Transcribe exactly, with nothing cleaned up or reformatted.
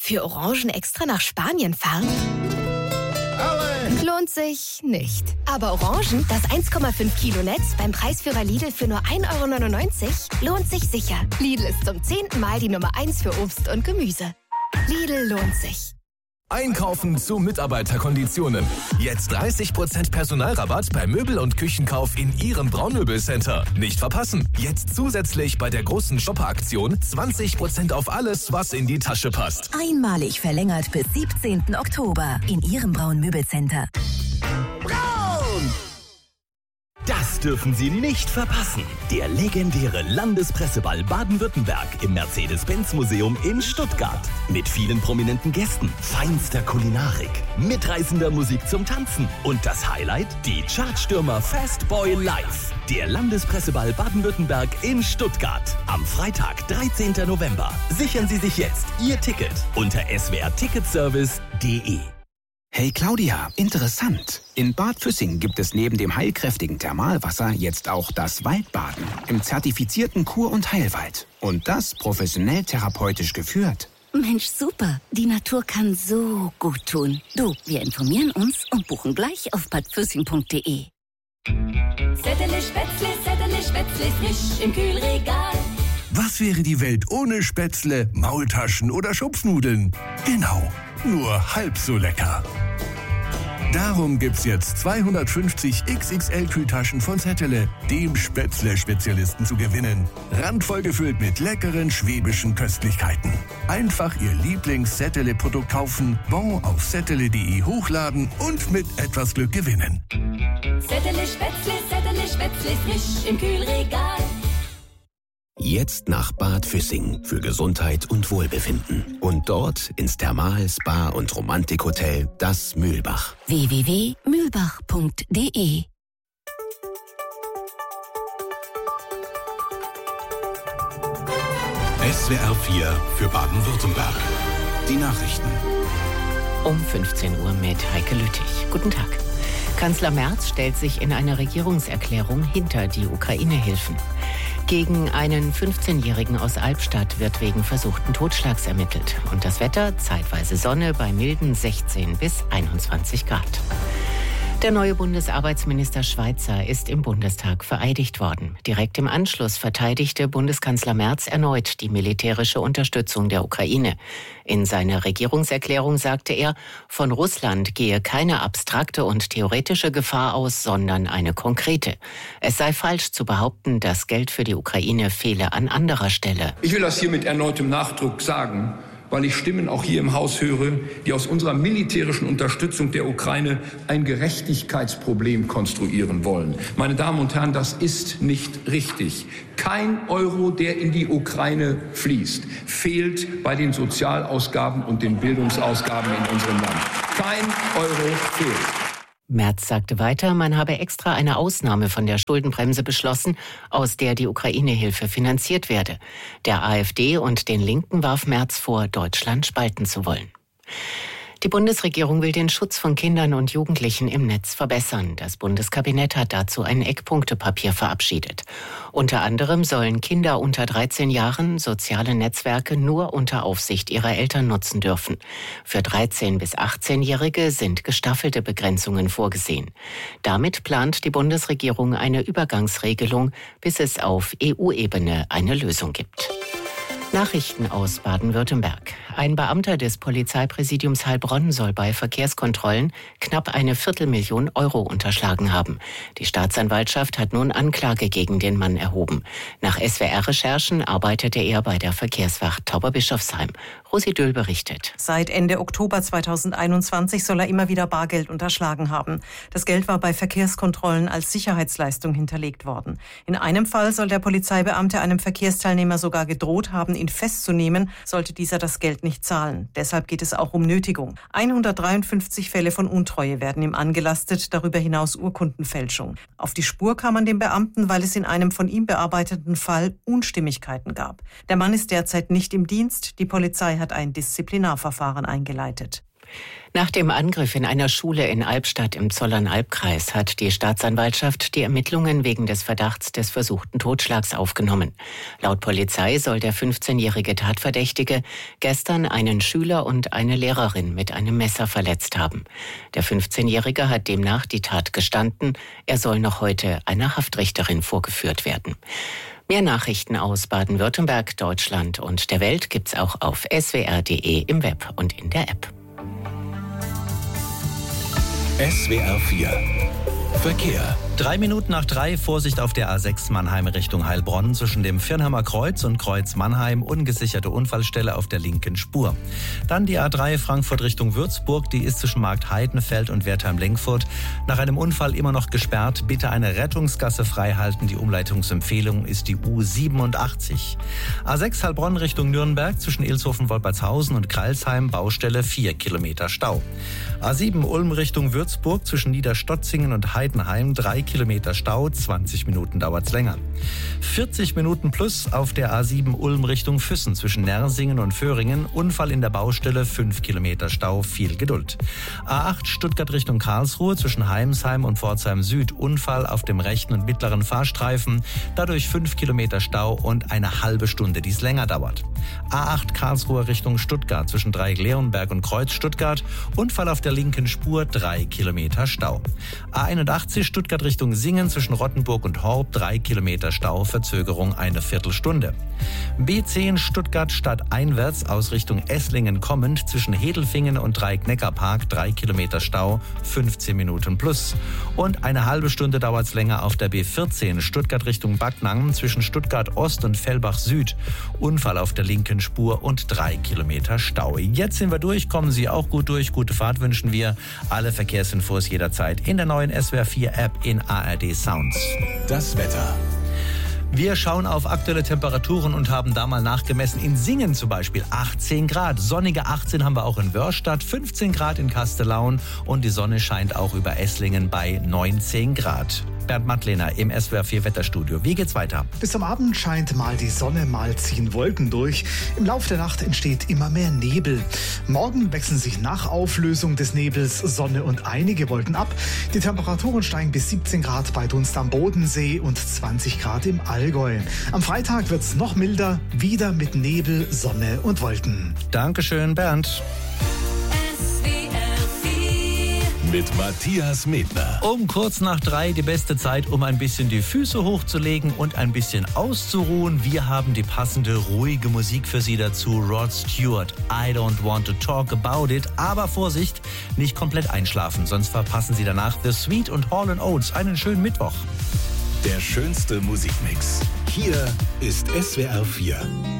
Für Orangen extra nach Spanien fahren? Lohnt sich nicht. Aber Orangen, das eins Komma fünf Kilo Netz beim Preisführer Lidl für nur ein Euro neunundneunzig, lohnt sich sicher. Lidl ist zum zehnten Mal die Nummer eins für Obst und Gemüse. Lidl lohnt sich. Einkaufen zu Mitarbeiterkonditionen. Jetzt dreißig Prozent Personalrabatt bei Möbel- und Küchenkauf in Ihrem Braunmöbelcenter. Nicht verpassen. Jetzt zusätzlich bei der großen Shopper-Aktion zwanzig Prozent auf alles, was in die Tasche passt. Einmalig verlängert bis siebzehnten Oktober in Ihrem Braun-Möbelcenter. Braun! Das dürfen Sie nicht verpassen. Der legendäre Landespresseball Baden-Württemberg im Mercedes-Benz-Museum in Stuttgart. Mit vielen prominenten Gästen, feinster Kulinarik, mitreißender Musik zum Tanzen und das Highlight, die Chartstürmer Fastboy Live. Der Landespresseball Baden-Württemberg in Stuttgart. Am Freitag, dreizehnten November. Sichern Sie sich jetzt Ihr Ticket unter s w r ticketservice punkt d e. Hey Claudia, interessant. In Bad Füssing gibt es neben dem heilkräftigen Thermalwasser jetzt auch das Waldbaden im zertifizierten Kur- und Heilwald. Und das professionell therapeutisch geführt. Mensch, super. Die Natur kann so gut tun. Du, wir informieren uns und buchen gleich auf badfüssing punkt d e. Settele Spätzle, Settele Spätzle, frisch im Kühlregal. Was wäre die Welt ohne Spätzle, Maultaschen oder Schupfnudeln? Genau, nur halb so lecker. Darum gibt's jetzt zweihundertfünfzig X X L-Kühltaschen von Zettele, dem Spätzle-Spezialisten, zu gewinnen. Randvoll gefüllt mit leckeren schwäbischen Köstlichkeiten. Einfach Ihr Lieblings-Zettele-Produkt kaufen, Bon auf zettele punkt d e hochladen und mit etwas Glück gewinnen. Settele Spätzle, Settele Spätzle, frisch im Kühlregal. Jetzt nach Bad Füssing für Gesundheit und Wohlbefinden. Und dort ins Thermal-, Spa- und Romantikhotel Das Mühlbach. w w w punkt mühlbach punkt d e. S W R vier für Baden-Württemberg. Die Nachrichten. Um fünfzehn Uhr mit Heike Lüttich. Guten Tag. Kanzler Merz stellt sich in einer Regierungserklärung hinter die Ukraine-Hilfen. Gegen einen fünfzehnjährigen aus Albstadt wird wegen versuchten Totschlags ermittelt. Und das Wetter, zeitweise Sonne bei milden sechzehn bis einundzwanzig Grad. Der neue Bundesarbeitsminister Schweizer ist im Bundestag vereidigt worden. Direkt im Anschluss verteidigte Bundeskanzler Merz erneut die militärische Unterstützung der Ukraine. In seiner Regierungserklärung sagte er, von Russland gehe keine abstrakte und theoretische Gefahr aus, sondern eine konkrete. Es sei falsch zu behaupten, das Geld für die Ukraine fehle an anderer Stelle. Ich will das hier mit erneutem Nachdruck sagen, weil ich Stimmen auch hier im Haus höre, die aus unserer militärischen Unterstützung der Ukraine ein Gerechtigkeitsproblem konstruieren wollen. Meine Damen und Herren, das ist nicht richtig. Kein Euro, der in die Ukraine fließt, fehlt bei den Sozialausgaben und den Bildungsausgaben in unserem Land. Kein Euro fehlt. Merz sagte weiter, man habe extra eine Ausnahme von der Schuldenbremse beschlossen, aus der die Ukraine-Hilfe finanziert werde. Der AfD und den Linken warf Merz vor, Deutschland spalten zu wollen. Die Bundesregierung will den Schutz von Kindern und Jugendlichen im Netz verbessern. Das Bundeskabinett hat dazu ein Eckpunktepapier verabschiedet. Unter anderem sollen Kinder unter dreizehn Jahren soziale Netzwerke nur unter Aufsicht ihrer Eltern nutzen dürfen. Für dreizehn- bis achtzehnjährige sind gestaffelte Begrenzungen vorgesehen. Damit plant die Bundesregierung eine Übergangsregelung, bis es auf E U-Ebene eine Lösung gibt. Nachrichten aus Baden-Württemberg. Ein Beamter des Polizeipräsidiums Heilbronn soll bei Verkehrskontrollen knapp eine Viertelmillion Euro unterschlagen haben. Die Staatsanwaltschaft hat nun Anklage gegen den Mann erhoben. Nach S W R-Recherchen arbeitete er bei der Verkehrswacht Tauberbischofsheim. Rosi Döhl berichtet. Seit Ende Oktober zweitausendeinundzwanzig soll er immer wieder Bargeld unterschlagen haben. Das Geld war bei Verkehrskontrollen als Sicherheitsleistung hinterlegt worden. In einem Fall soll der Polizeibeamte einem Verkehrsteilnehmer sogar gedroht haben, ihn festzunehmen, sollte dieser das Geld nicht zahlen. Deshalb geht es auch um Nötigung. hundertdreiundfünfzig Fälle von Untreue werden ihm angelastet, darüber hinaus Urkundenfälschung. Auf die Spur kam man dem Beamten, weil es in einem von ihm bearbeiteten Fall Unstimmigkeiten gab. Der Mann ist derzeit nicht im Dienst. Die Polizei hat ein Disziplinarverfahren eingeleitet. Nach dem Angriff in einer Schule in Albstadt im Zollern-Albkreis hat die Staatsanwaltschaft die Ermittlungen wegen des Verdachts des versuchten Totschlags aufgenommen. Laut Polizei soll der fünfzehnjährige Tatverdächtige gestern einen Schüler und eine Lehrerin mit einem Messer verletzt haben. Der fünfzehnjährige hat demnach die Tat gestanden. Er soll noch heute einer Haftrichterin vorgeführt werden. Mehr Nachrichten aus Baden-Württemberg, Deutschland und der Welt gibt's auch auf s w r punkt d e im Web und in der App. S W R vier Verkehr. Drei Minuten nach drei, Vorsicht auf der A sechs Mannheim Richtung Heilbronn. Zwischen dem Firnheimer Kreuz und Kreuz Mannheim ungesicherte Unfallstelle auf der linken Spur. Dann die A drei Frankfurt Richtung Würzburg. Die ist zwischen Markt Heidenfeld und Wertheim-Lenkfurt nach einem Unfall immer noch gesperrt. Bitte eine Rettungsgasse freihalten. Die Umleitungsempfehlung ist die U siebenundachtzig. A sechs Heilbronn Richtung Nürnberg. Zwischen Ilshofen-Wolpertshausen und Kreilsheim Baustelle vier Kilometer Stau. A sieben Ulm Richtung Würzburg. Zwischen Niederstotzingen und Heidenheim drei Kilometer Stau, zwanzig Minuten dauert's länger. vierzig Minuten plus auf der A sieben Ulm Richtung Füssen zwischen Nersingen und Föhringen. Unfall in der Baustelle, fünf Kilometer Stau, viel Geduld. A acht Stuttgart Richtung Karlsruhe zwischen Heimsheim und Pforzheim Süd. Unfall auf dem rechten und mittleren Fahrstreifen. Dadurch fünf Kilometer Stau und eine halbe Stunde, die es länger dauert. A acht Karlsruhe Richtung Stuttgart zwischen Dreieck-Leonberg und Kreuz Stuttgart. Unfall auf der linken Spur, drei Kilometer Stau. A einundachtzig Stuttgart Richtung Singen zwischen Rottenburg und Horb, drei Kilometer Stau, Verzögerung eine Viertelstunde. B zehn Stuttgart stadteinwärts aus Richtung Esslingen kommend zwischen Hedelfingen und Dreieck-Neckarpark, drei Kilometer Stau, fünfzehn Minuten plus. Und eine halbe Stunde dauert's länger auf der B vierzehn Stuttgart Richtung Backnang zwischen Stuttgart Ost und Fellbach Süd. Unfall auf der linken Spur und drei Kilometer Stau. Jetzt sind wir durch, kommen Sie auch gut durch. Gute Fahrt wünschen wir. Alle Verkehrsinfos jederzeit in der neuen S W R vier App in A R D Sounds. Das Wetter. Wir schauen auf aktuelle Temperaturen und haben da mal nachgemessen. In Singen zum Beispiel achtzehn Grad. Sonnige achtzehn haben wir auch in Wörstadt, fünfzehn Grad in Kastellaun und die Sonne scheint auch über Esslingen bei neunzehn Grad. Bernd Mattlehner im S W R vier Wetterstudio. Wie geht's weiter? Bis zum Abend scheint mal die Sonne, mal ziehen Wolken durch. Im Laufe der Nacht entsteht immer mehr Nebel. Morgen wechseln sich nach Auflösung des Nebels Sonne und einige Wolken ab. Die Temperaturen steigen bis siebzehn Grad bei Dunst am Bodensee und zwanzig Grad im Allgäu. Am Freitag wird's noch milder, wieder mit Nebel, Sonne und Wolken. Dankeschön, Bernd. Mit Matthias Medner. Um kurz nach drei die beste Zeit, um ein bisschen die Füße hochzulegen und ein bisschen auszuruhen. Wir haben die passende, ruhige Musik für Sie dazu. Rod Stewart, I don't want to talk about it. Aber Vorsicht, nicht komplett einschlafen, sonst verpassen Sie danach The Sweet und Hall and Oates. Einen schönen Mittwoch. Der schönste Musikmix. Hier ist S W R vier.